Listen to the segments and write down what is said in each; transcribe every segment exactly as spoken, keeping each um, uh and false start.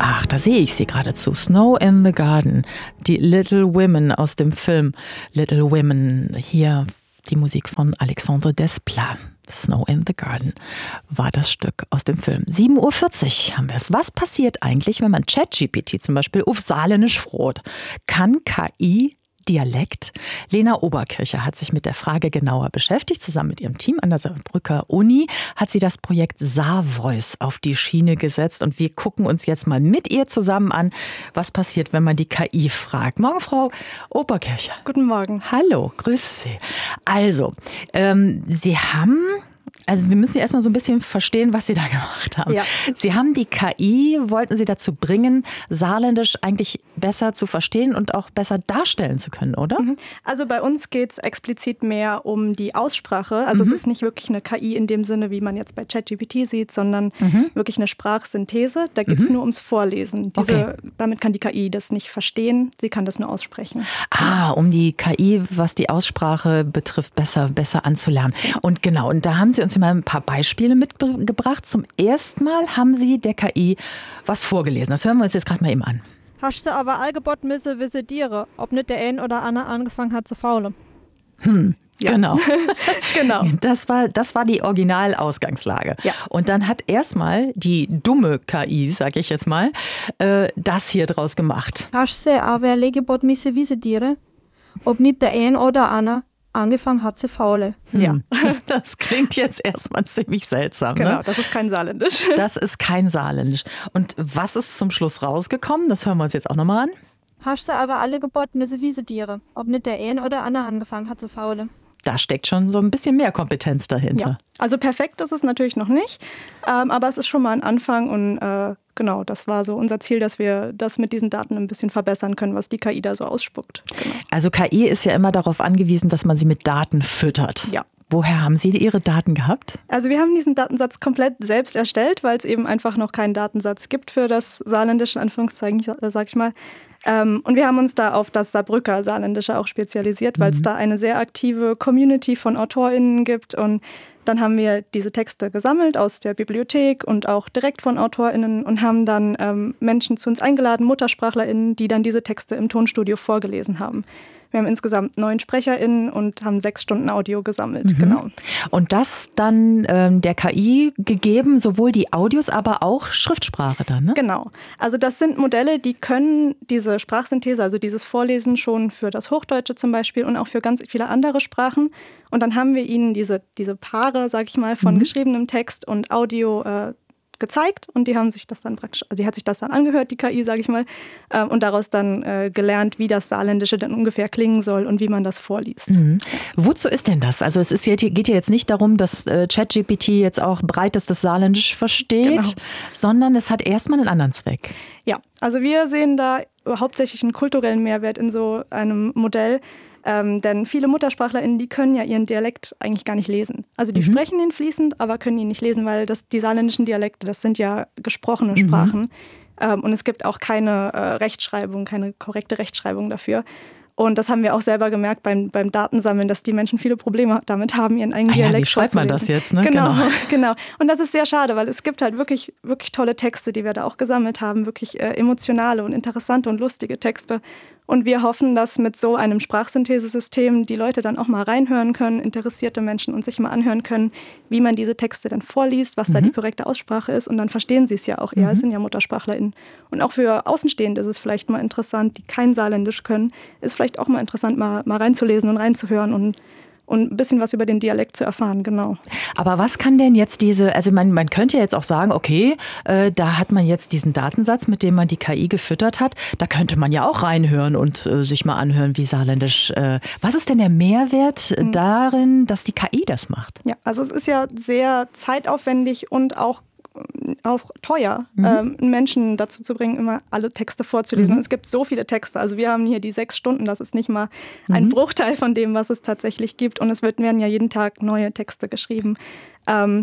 Ach, da sehe ich sie geradezu. Snow in the Garden, die Little Women aus dem Film Little Women. Hier die Musik von Alexandre Desplat. Snow in the Garden war das Stück aus dem Film. sieben Uhr vierzig haben wir es. Was passiert eigentlich, wenn man ChatGPT zum Beispiel auf Saarländisch fragt? Kann K I Dialekt? Lena Oberkircher hat sich mit der Frage genauer beschäftigt. Zusammen mit ihrem Team an der Saarbrücker Uni hat sie das Projekt Saarvoice auf die Schiene gesetzt. Und wir gucken uns jetzt mal mit ihr zusammen an, was passiert, wenn man die K I fragt. Morgen, Frau Oberkircher. Guten Morgen. Hallo, grüße Sie. Also, ähm, Sie haben... Also wir müssen ja erstmal so ein bisschen verstehen, was Sie da gemacht haben. Ja. Sie haben die K I, wollten Sie dazu bringen, Saarländisch eigentlich besser zu verstehen und auch besser darstellen zu können, oder? Also bei uns geht es explizit mehr um die Aussprache. Also mhm. es ist nicht wirklich eine K I in dem Sinne, wie man jetzt bei ChatGPT sieht, sondern mhm. wirklich eine Sprachsynthese. Da geht es mhm. nur ums Vorlesen. Diese, okay. Damit kann die K I das nicht verstehen, sie kann das nur aussprechen. Ah, um die K I, was die Aussprache betrifft, besser, besser anzulernen. Und genau, und da haben Sie uns mal ein paar Beispiele mitgebracht. Zum ersten Mal haben Sie der K I was vorgelesen. Das hören wir uns jetzt gerade mal eben an. Hast du aber allgebot müsse visitieren, ob nicht der ein oder andere angefangen hat zu faulen. Hm. Ja. Genau. genau. Das war, das war die Originalausgangslage. Ja. Und dann hat erstmal die dumme K I, sag ich jetzt mal, äh, das hier draus gemacht. Hast du aber allgebot müsse visitieren, ob nicht der ein oder andere angefangen hat zu faulen. Ja, das klingt jetzt erstmal ziemlich seltsam. Genau, ne? das ist kein Saarländisch. Das ist kein Saarländisch. Und was ist zum Schluss rausgekommen? Das hören wir uns jetzt auch nochmal an. Hast du aber alle geboten, müsse visitieren, ob nicht der ein oder andere angefangen hat zu faulen. Da steckt schon so ein bisschen mehr Kompetenz dahinter. Ja. Also perfekt ist es natürlich noch nicht, ähm, aber es ist schon mal ein Anfang und äh, genau, das war so unser Ziel, dass wir das mit diesen Daten ein bisschen verbessern können, was die K I da so ausspuckt. Genau. Also K I ist ja immer darauf angewiesen, dass man sie mit Daten füttert. Ja. Woher haben Sie Ihre Daten gehabt? Also wir haben diesen Datensatz komplett selbst erstellt, weil es eben einfach noch keinen Datensatz gibt für das Saarländische, in Anführungszeichen, sag ich mal. Ähm, und wir haben uns da auf das Saarbrücker Saarländische auch spezialisiert, weil es mhm. da eine sehr aktive Community von AutorInnen gibt. Und dann haben wir diese Texte gesammelt aus der Bibliothek und auch direkt von AutorInnen und haben dann ähm, Menschen zu uns eingeladen, MuttersprachlerInnen, die dann diese Texte im Tonstudio vorgelesen haben. Wir haben insgesamt neun SprecherInnen und haben sechs Stunden Audio gesammelt. Mhm. Genau. Und das dann ähm, der K I gegeben, sowohl die Audios, aber auch Schriftsprache dann, ne? Genau. Also das sind Modelle, die können diese Sprachsynthese, also dieses Vorlesen schon für das Hochdeutsche zum Beispiel und auch für ganz viele andere Sprachen. Und dann haben wir ihnen diese, diese Paare, sag ich mal, von mhm. geschriebenem Text und Audio äh, gezeigt und die haben sich das dann praktisch, also die hat sich das dann angehört, die K I, sage ich mal, äh, und daraus dann äh, gelernt, wie das Saarländische dann ungefähr klingen soll und wie man das vorliest. Mhm. Wozu ist denn das? Also es ist ja, geht ja jetzt nicht darum, dass äh, ChatGPT jetzt auch breites das Saarländisch versteht, genau. sondern es hat erstmal einen anderen Zweck. Ja, also wir sehen da hauptsächlich einen kulturellen Mehrwert in so einem Modell. Ähm, denn viele MuttersprachlerInnen, die können ja ihren Dialekt eigentlich gar nicht lesen. Also die mhm. sprechen ihn fließend, aber können ihn nicht lesen, weil das, die saarländischen Dialekte, das sind ja gesprochene Sprachen. Mhm. Ähm, und es gibt auch keine äh, Rechtschreibung, keine korrekte Rechtschreibung dafür. Und das haben wir auch selber gemerkt beim, beim Datensammeln, dass die Menschen viele Probleme damit haben, ihren eigenen ah ja, Dialekt wie schreibt man das jetzt? Ne? Genau, genau, genau. Und das ist sehr schade, weil es gibt halt wirklich, wirklich tolle Texte, die wir da auch gesammelt haben, wirklich äh, emotionale und interessante und lustige Texte. Und wir hoffen, dass mit so einem Sprachsynthesesystem die Leute dann auch mal reinhören können, interessierte Menschen, und sich mal anhören können, wie man diese Texte dann vorliest, was mhm. da die korrekte Aussprache ist. Und dann verstehen sie es ja auch eher. Mhm. Es sind ja MuttersprachlerInnen. Und auch für Außenstehende ist es vielleicht mal interessant, die kein Saarländisch können, ist vielleicht auch mal interessant, mal, mal reinzulesen und reinzuhören und Und ein bisschen was über den Dialekt zu erfahren, genau. Aber was kann denn jetzt diese, also man, man könnte jetzt auch sagen, okay, äh, da hat man jetzt diesen Datensatz, mit dem man die K I gefüttert hat, da könnte man ja auch reinhören und äh, sich mal anhören, wie Saarländisch, äh, was ist denn der Mehrwert mhm. darin, dass die K I das macht? Ja, also es ist ja sehr zeitaufwendig und auch auch teuer, mhm. ähm, Menschen dazu zu bringen, immer alle Texte vorzulesen. Mhm. Es gibt so viele Texte. Also wir haben hier die sechs Stunden, das ist nicht mal mhm. ein Bruchteil von dem, was es tatsächlich gibt. Und es wird, werden ja jeden Tag neue Texte geschrieben. Ähm,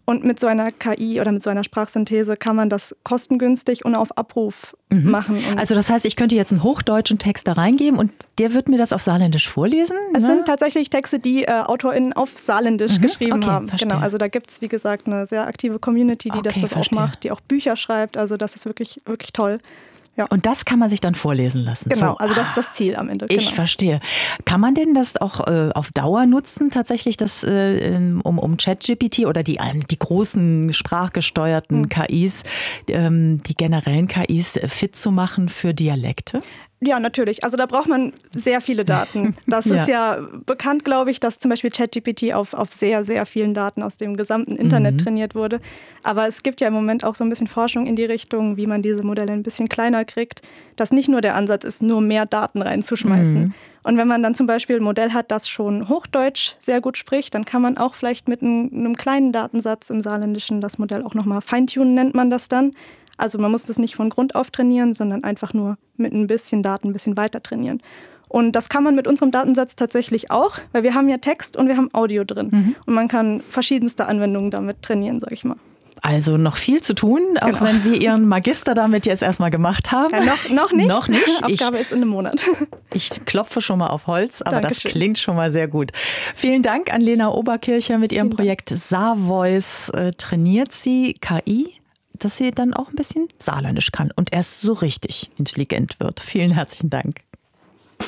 Und mit so einer K I oder mit so einer Sprachsynthese kann man das kostengünstig und auf Abruf mhm. machen. Und also das heißt, ich könnte jetzt einen hochdeutschen Text da reingeben und der wird mir das auf Saarländisch vorlesen? Es ne? sind tatsächlich Texte, die äh, AutorInnen auf Saarländisch mhm. geschrieben okay, haben. Verstehe. Genau, also da gibt es, wie gesagt, eine sehr aktive Community, die okay, das, das auch macht, die auch Bücher schreibt. Also das ist wirklich, wirklich toll. Ja. Und das kann man sich dann vorlesen lassen. Genau, so. also das ist das Ziel am Ende. Ich genau. verstehe. Kann man denn das auch äh, auf Dauer nutzen, tatsächlich, das, äh, um, um ChatGPT oder die, die großen sprachgesteuerten hm. K Is, ähm, die generellen K Is fit zu machen für Dialekte? Ja, natürlich. Also da braucht man sehr viele Daten. Das ja. ist ja bekannt, glaube ich, dass zum Beispiel ChatGPT auf, auf sehr, sehr vielen Daten aus dem gesamten Internet mhm. trainiert wurde. Aber es gibt ja im Moment auch so ein bisschen Forschung in die Richtung, wie man diese Modelle ein bisschen kleiner kriegt, dass nicht nur der Ansatz ist, nur mehr Daten reinzuschmeißen. Mhm. Und wenn man dann zum Beispiel ein Modell hat, das schon Hochdeutsch sehr gut spricht, dann kann man auch vielleicht mit einem, einem kleinen Datensatz im Saarländischen das Modell auch nochmal feintunen, nennt man das dann. Also man muss das nicht von Grund auf trainieren, sondern einfach nur mit ein bisschen Daten ein bisschen weiter trainieren. Und das kann man mit unserem Datensatz tatsächlich auch, weil wir haben ja Text und wir haben Audio drin. Mhm. Und man kann verschiedenste Anwendungen damit trainieren, sag ich mal. Also noch viel zu tun, auch genau. wenn Sie Ihren Magister damit jetzt erstmal gemacht haben. Ja, noch, noch nicht. Noch nicht. Aufgabe ich, ist in einem Monat. Ich klopfe schon mal auf Holz, aber Dankeschön. Das klingt schon mal sehr gut. Vielen Dank an Lena Oberkircher mit ihrem Projekt SaarVoice. Äh, trainiert sie K I, dass sie dann auch ein bisschen Saarländisch kann und erst so richtig intelligent wird. Vielen herzlichen Dank.